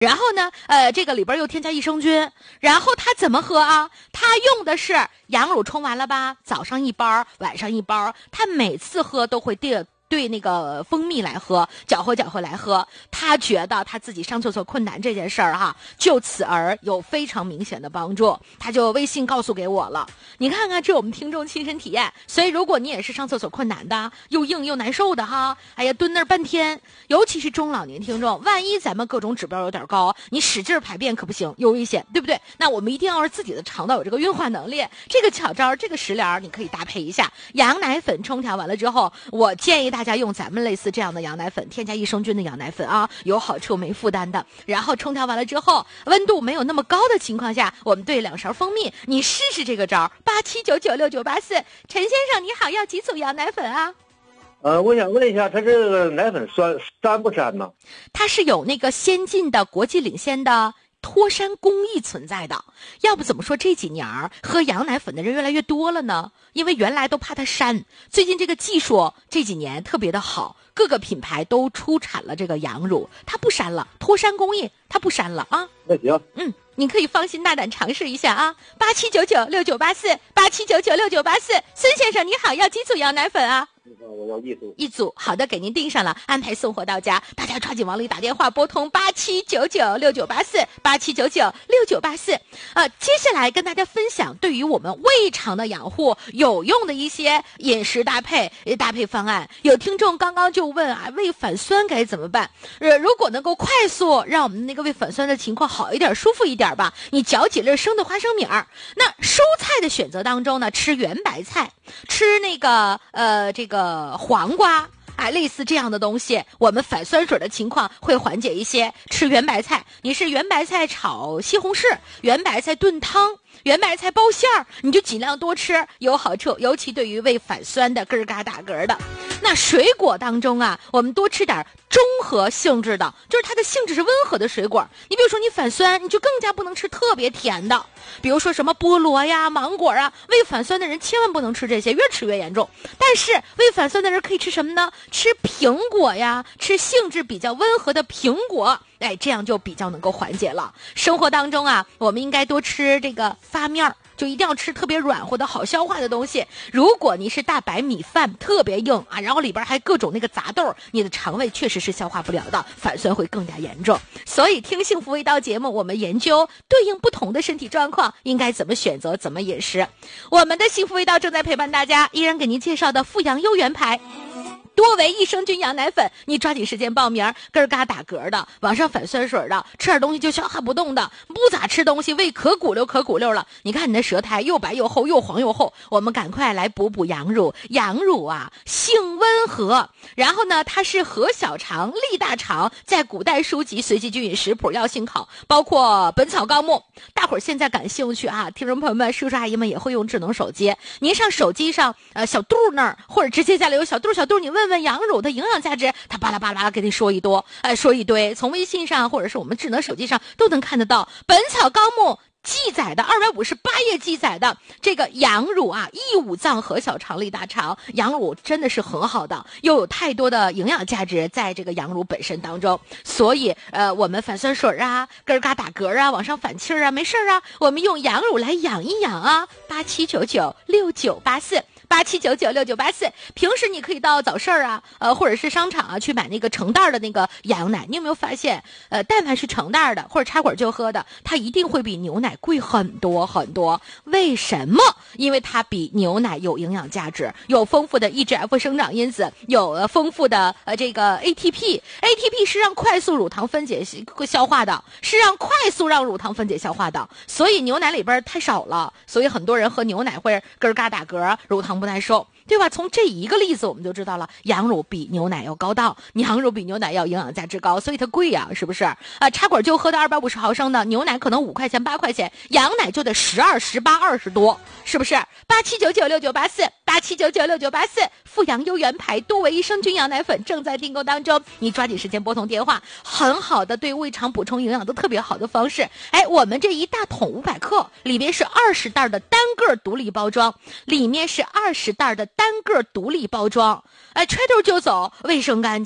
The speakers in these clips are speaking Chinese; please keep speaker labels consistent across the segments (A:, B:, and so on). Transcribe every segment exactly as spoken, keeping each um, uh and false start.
A: 然后呢，呃，这个里边又添加益生菌，然后他怎么喝啊？他用的是羊乳冲完了吧，早上一包，晚上一包，他每次喝都会兑对那个蜂蜜来喝，搅和搅和来喝。他觉得他自己上厕所困难这件事儿哈，就此而有非常明显的帮助。他就微信告诉给我了，你看看这我们听众亲身体验。所以如果你也是上厕所困难的，又硬又难受的哈，哎呀蹲那儿半天，尤其是中老年听众，万一咱们各种指标有点高，你使劲排便可不行，有危险，对不对？那我们一定要是自己的肠道有这个运化能力。这个巧招，这个食疗你可以搭配一下羊奶粉冲调完了之后，我建议大家大家用咱们类似这样的羊奶粉，添加益生菌的羊奶粉啊，有好处没负担的。然后冲调完了之后，温度没有那么高的情况下，我们兑两勺蜂蜜，你试试这个招。八七九九六九八四，陈先生你好，要几组羊奶粉啊？
B: 呃，我想问一下，它这个奶粉酸酸不酸呢？
A: 它是有那个先进的国际领先的脱山工艺存在的，要不怎么说这几年喝羊奶粉的人越来越多了呢？因为原来都怕它膻，最近这个技术这几年特别的好，各个品牌都出产了这个羊乳，它不膻了，脱山工艺它不膻了啊。
B: 那行，
A: 嗯，你可以放心大胆尝试一下啊。八七九九六九八四，八七九九六九八四，孙先生你好，要几组羊奶粉啊？
B: 我要一组，
A: 一组，好的，给您订上了，安排送货到家。大家抓紧往里打电话，拨通八七九九六九八四，八七九九六九八四。呃，接下来跟大家分享对于我们胃肠的养护有用的一些饮食搭配搭配方案。有听众刚刚就问啊，胃反酸该怎么办？呃，如果能够快速让我们那个胃反酸的情况好一点、舒服一点吧，你嚼几粒生的花生米儿。那蔬菜的选择当中呢，吃圆白菜，吃那个呃这个。呃，黄瓜，哎，类似这样的东西，我们反酸水的情况会缓解一些。吃圆白菜，你是圆白菜炒西红柿，圆白菜炖汤，圆白菜包馅儿，你就尽量多吃，有好处，尤其对于胃反酸的咯嘎打嗝的。那水果当中啊，我们多吃点中和性质的，就是它的性质是温和的水果。你比如说你反酸，你就更加不能吃特别甜的，比如说什么菠萝呀、芒果啊，胃反酸的人千万不能吃这些，越吃越严重。但是胃反酸的人可以吃什么呢？吃苹果呀，吃性质比较温和的苹果，哎，这样就比较能够缓解了。生活当中啊，我们应该多吃这个发面儿，就一定要吃特别软和的好消化的东西。如果你是大白米饭特别硬啊，然后里边还各种那个杂豆，你的肠胃确实是消化不了的，反酸会更加严重。所以听幸福味道节目，我们研究对应不同的身体状况应该怎么选择，怎么饮食。我们的幸福味道正在陪伴大家，依然给您介绍的富阳优元牌多维益生菌羊奶粉，你抓紧时间报名。咯嘎打嗝的，往上反酸水的，吃点东西就消化不动的，不咋吃东西，胃可鼓溜可鼓溜了。你看你的舌苔又白又厚，又黄又厚，我们赶快来补补羊乳。羊乳啊，性温和，然后呢，它是和小肠利大肠，在古代书籍《随机军饮食谱》药性考，包括《本草纲目》。大伙儿现在感兴趣啊，听众朋友们、叔叔阿姨们也会用智能手机，您上手机上呃小度那儿，或者直接家里有小度小度，你问问羊乳的营养价值，他巴拉巴拉给你说一多，哎，说一堆，从微信上或者是我们智能手机上都能看得到。《本草纲目》记载的二百五十八页记载的这个羊乳啊，益五脏和小肠利大肠，羊乳真的是很好的，又有太多的营养价值在这个羊乳本身当中。所以呃，我们反酸水啊，咯嘎打嗝啊，往上反气儿啊，没事啊，我们用羊乳来养一养啊。八七九九六九八四。八七九九六九八四，平时你可以到早市啊，呃，或者是商场啊，去买那个成袋的那个羊奶。你有没有发现，呃，但凡是成袋的或者插管就喝的，它一定会比牛奶贵很多很多。为什么？因为它比牛奶有营养价值，有丰富的 E G F 生长因子，有呃丰富的呃这个 A T P。A T P 是让快速乳糖分解消化的，是让快速让乳糖分解消化的。所以牛奶里边太少了，所以很多人喝牛奶会咯嘎打嗝，乳糖不耐受，对吧？从这一个例子我们就知道了，羊乳比牛奶要高档，羊乳比牛奶要营养价值高，所以它贵呀、啊，是不是？啊，插管就喝的二百五十毫升的牛奶可能五块钱八块钱，羊奶就得十二十八二十多，是不是？八七九九六九八四，八七九九六九八四，富阳优元牌多维益生菌羊奶粉正在订购当中，你抓紧时间拨通电话，很好的对胃肠补充营养都特别好的方式。哎，我们这一大桶五百克里面是二十袋的单个独立包装，里面是二十袋的单个独立包装，哎，揣兜就走，卫生干净。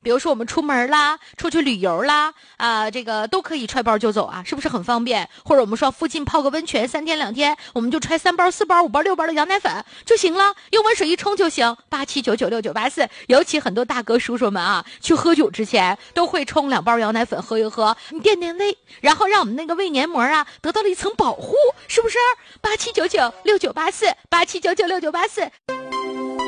A: 比如说我们出门啦，出去旅游啦，啊，这个都可以揣包就走啊，是不是很方便？或者我们说附近泡个温泉，三天两天，我们就揣三包、四包、五包、六包的羊奶粉就行了，用温水一冲就行。八七九九六九八四，尤其很多大哥叔叔们啊，去喝酒之前都会冲两包羊奶粉喝一喝，你垫垫胃，然后让我们那个胃黏膜啊得到了一层保护，是不是？八七九九六九八四，八七九九六九八四。